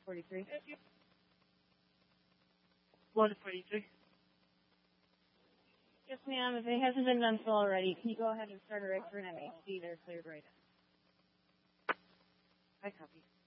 43. 143. Yes, ma'am. If it hasn't been done so already, can you go ahead and start a rig for an MHD? They're cleared right in. I copy.